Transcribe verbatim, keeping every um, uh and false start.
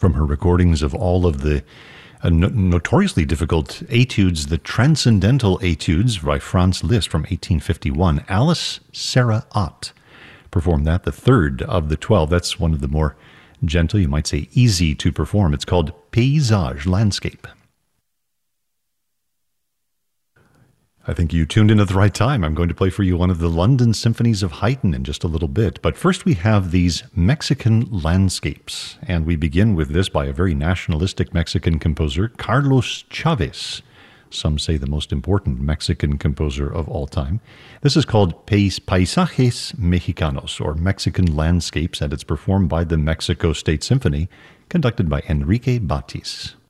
from her recordings of all of the uh, no- notoriously difficult etudes, the Transcendental Etudes by Franz Liszt from eighteen fifty-one. Alice Sarah Ott performed that, the third of the twelve. That's one of the more gentle, you might say easy to perform. It's called Paysage, Landscape. I think you tuned in at the right time. I'm going to play for you one of the London Symphonies of Haydn in just a little bit. But first we have these Mexican landscapes. And we begin with this by a very nationalistic Mexican composer, Carlos Chavez. Some say the most important Mexican composer of all time. This is called Pais- Paisajes Mexicanos, or Mexican Landscapes, and it's performed by the Mexico State Symphony, conducted by Enrique Batis.